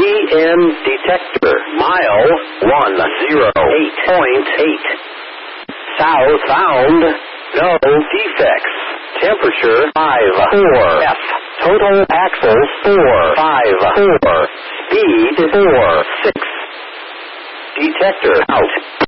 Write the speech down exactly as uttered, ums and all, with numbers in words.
P M detector. Mile one zero eight point eight. South bound. No defects. Temperature five four. F. Total axles four five four. Speed four six. Detector out.